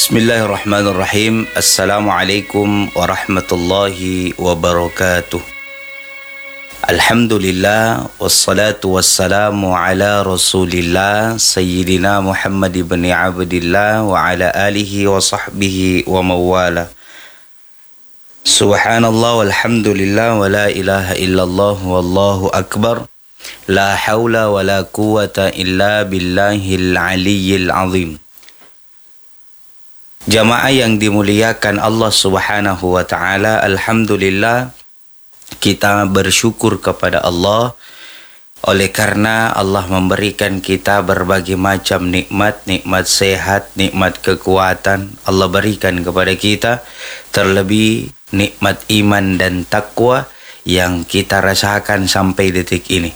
Bismillahirrahmanirrahim. Assalamualaikum warahmatullahi wabarakatuh. Alhamdulillah wassalatu wassalamu ala Rasulillah Sayyidina Muhammad ibn Abdillah wa ala alihi wa sahbihi wa mawala. Subhanallah walhamdulillah wa la ilaha illallah wallahu akbar. La hawla wa la quwata illa billahil aliyyil azim. Jamaah yang dimuliakan Allah Subhanahu wa taala, alhamdulillah kita bersyukur kepada Allah oleh karena Allah memberikan kita berbagai macam nikmat, nikmat sehat, nikmat kekuatan Allah berikan kepada kita, terlebih nikmat iman dan takwa yang kita rasakan sampai detik ini.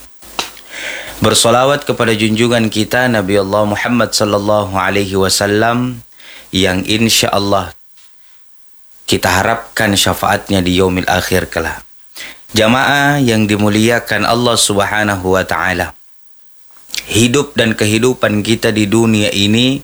Bersolawat kepada junjungan kita Nabi Allah Muhammad sallallahu alaihi wasallam yang insya Allah kita harapkan syafaatnya di yaumil akhir kelak. Jamaah yang dimuliakan Allah Subhanahu wa taala, hidup dan kehidupan kita di dunia ini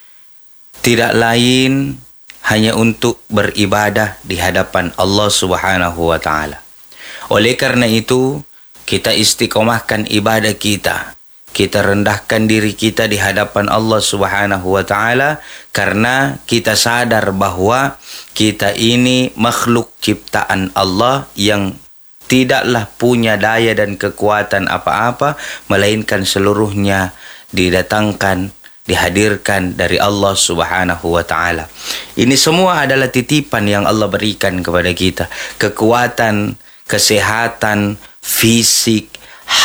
tidak lain hanya untuk beribadah di hadapan Allah Subhanahu wa taala. Oleh karena itu, kita istiqomahkan ibadah kita. Kita rendahkan diri kita di hadapan Allah Subhanahu wa taala karena kita sadar bahwa kita ini makhluk ciptaan Allah yang tidaklah punya daya dan kekuatan apa-apa, melainkan seluruhnya didatangkan, dihadirkan dari Allah Subhanahu wa taala. Ini semua adalah titipan yang Allah berikan kepada kita. Kekuatan, kesehatan, fisik,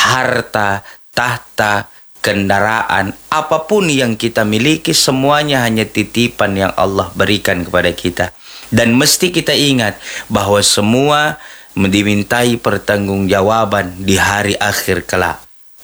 harta, tahta, kendaraan, apapun yang kita miliki, semuanya hanya titipan yang Allah berikan kepada kita. Dan mesti kita ingat bahwa semua dimintai pertanggungjawaban di hari akhir kelak.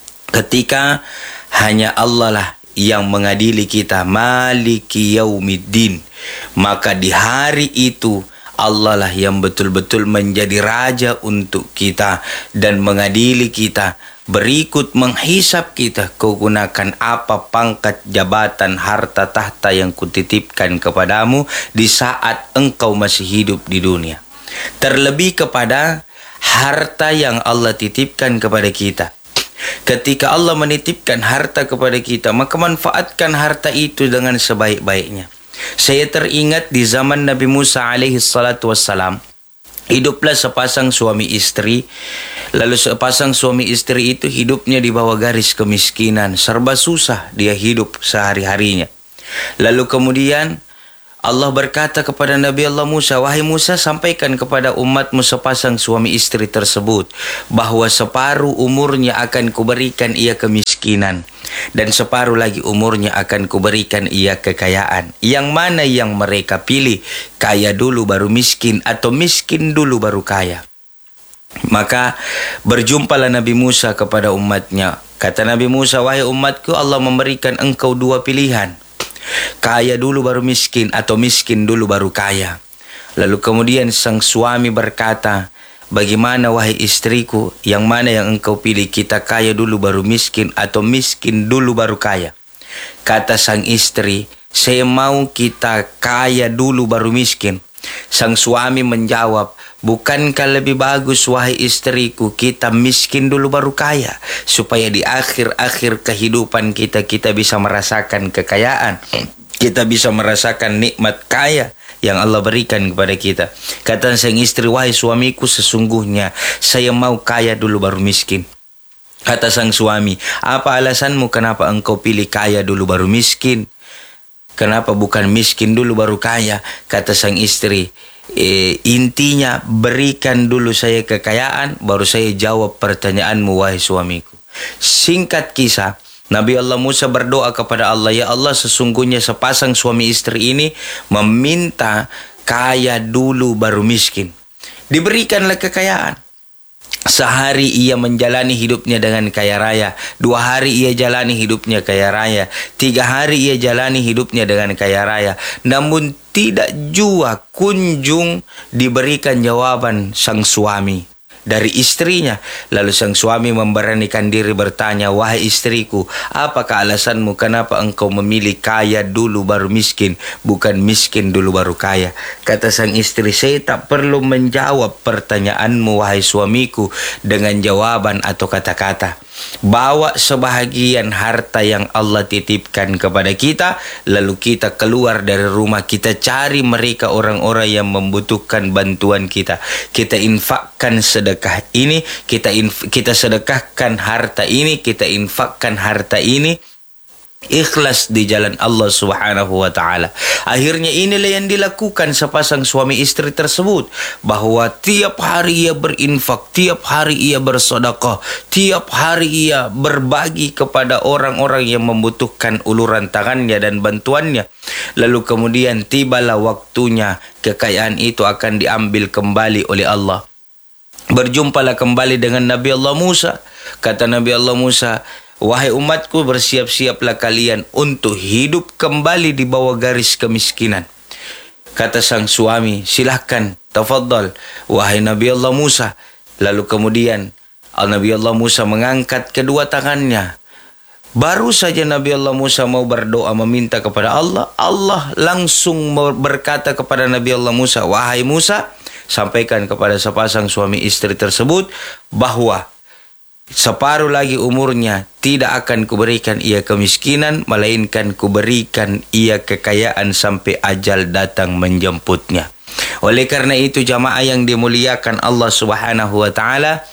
Ketika hanya Allah lah yang mengadili kita, Maliki Yaumiddin, maka di hari itu Allah lah yang betul-betul menjadi raja untuk kita dan mengadili kita, berikut menghisap kita, kau gunakan apa pangkat, jabatan, harta, tahta yang kutitipkan kepadamu di saat engkau masih hidup di dunia. Terlebih kepada harta yang Allah titipkan kepada kita. Ketika Allah menitipkan harta kepada kita, maka manfaatkan harta itu dengan sebaik-baiknya. Saya teringat di zaman Nabi Musa alaihi salatu wassalam, hiduplah sepasang suami istri. Lalu sepasang suami istri itu hidupnya di bawah garis kemiskinan, serba susah dia hidup sehari-harinya. Lalu kemudian Allah berkata kepada Nabi Allah Musa, wahai Musa, sampaikan kepada umatmu sepasang suami istri tersebut bahwa separuh umurnya akan kuberikan ia kemiskinan dan separuh lagi umurnya akan kuberikan ia kekayaan. Yang mana yang mereka pilih? Kaya dulu baru miskin atau miskin dulu baru kaya? Maka berjumpalah Nabi Musa kepada umatnya. Kata Nabi Musa, wahai umatku, Allah memberikan engkau dua pilihan. Kaya dulu baru miskin atau miskin dulu baru kaya. Lalu kemudian sang suami berkata, bagaimana wahai istriku, yang mana yang engkau pilih? Kita kaya dulu baru miskin atau miskin dulu baru kaya? Kata sang istri, saya mau kita kaya dulu baru miskin. Sang suami menjawab, bukankah lebih bagus wahai istriku kita miskin dulu baru kaya, supaya di akhir-akhir kehidupan kita bisa merasakan kekayaan, kita bisa merasakan nikmat kaya yang Allah berikan kepada kita. Kata sang istri, wahai suamiku, sesungguhnya saya mau kaya dulu baru miskin. Kata sang suami, apa alasanmu kenapa engkau pilih kaya dulu baru miskin? Kenapa bukan miskin dulu baru kaya? Kata sang istri, intinya berikan dulu saya kekayaan, baru saya jawab pertanyaanmu wahai suamiku. Singkat kisah, Nabi Allah Musa berdoa kepada Allah, ya Allah, sesungguhnya sepasang suami istri ini meminta kaya dulu baru miskin. Diberikanlah kekayaan. Sehari ia menjalani hidupnya dengan kaya raya, 2 hari ia jalani hidupnya kaya raya, 3 hari ia jalani hidupnya dengan kaya raya. Namun tidak jua kunjung diberikan jawaban sang suami. dari istrinya. Lalu sang suami memberanikan diri bertanya, "Wahai istriku, apakah alasanmu kenapa engkau memilih kaya dulu baru miskin, bukan miskin dulu baru kaya?" Kata sang istri, "Saya tak perlu menjawab pertanyaanmu wahai suamiku dengan jawaban atau kata-kata. Bawa sebahagian harta yang Allah titipkan kepada kita, lalu kita keluar dari rumah, kita cari mereka orang-orang yang membutuhkan bantuan kita. Kita infakkan sedekah ini, kita sedekahkan harta ini, kita infakkan harta ini ikhlas di jalan Allah Subhanahu wa taala." Akhirnya inilah yang dilakukan sepasang suami istri tersebut, bahwa tiap hari ia berinfak, tiap hari ia bersedekah, tiap hari ia berbagi kepada orang-orang yang membutuhkan uluran tangannya dan bantuannya. Lalu kemudian tibalah waktunya kekayaan itu akan diambil kembali oleh Allah. Berjumpalah kembali dengan Nabi Allah Musa. Kata Nabi Allah Musa, "Wahai umatku, bersiap-siaplah kalian untuk hidup kembali di bawah garis kemiskinan." Kata sang suami, "Silahkan, tafadhal, wahai Nabi Allah Musa." Lalu kemudian Nabi Allah Musa mengangkat kedua tangannya. Baru saja Nabi Allah Musa mau berdoa meminta kepada Allah, Allah langsung berkata kepada Nabi Allah Musa, "Wahai Musa, sampaikan kepada sepasang suami istri tersebut bahwa separuh lagi umurnya tidak akan kuberikan ia kemiskinan, melainkan kuberikan ia kekayaan sampai ajal datang menjemputnya." Oleh karena itu jamaah yang dimuliakan Allah Subhanahu wa taala,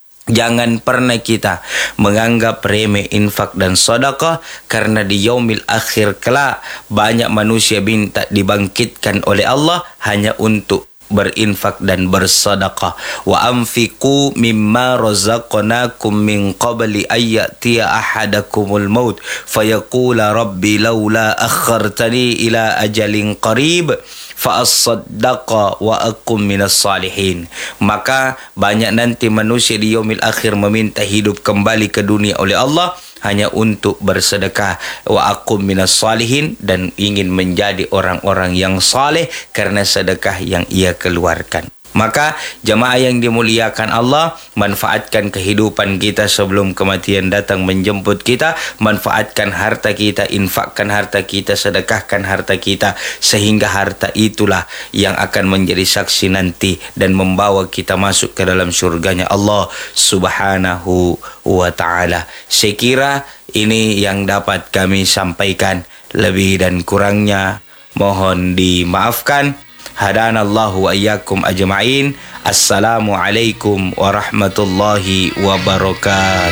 jangan pernah kita menganggap remeh infak dan sedekah, karena di yaumil akhir kelak banyak manusia minta dibangkitkan oleh Allah hanya untuk berinfak dan bersedekah. Wa anfiqu mimma razaqnakum min qabli ayyatiya ahadakumul maut fayaqula rabbi laula akhartani ila ajalin qarib fa as-saddaqa wa akum minas salihin. Maka banyak nanti manusia di yaumil akhir meminta hidup kembali ke dunia oleh Allah hanya untuk bersedekah, wa akum minas salihin, dan ingin menjadi orang-orang yang saleh karena sedekah yang ia keluarkan. Maka jamaah yang dimuliakan Allah, manfaatkan kehidupan kita sebelum kematian datang menjemput kita. Manfaatkan harta kita, infakkan harta kita, sedekahkan harta kita, sehingga harta itulah yang akan menjadi saksi nanti dan membawa kita masuk ke dalam syurganya Allah Subhanahu wa ta'ala. Saya kira ini yang dapat kami sampaikan. Lebih dan kurangnya mohon dimaafkan. Hadanallahu wa iyyakum ajma'in. Assalamualaikum warahmatullahi wabarakatuh.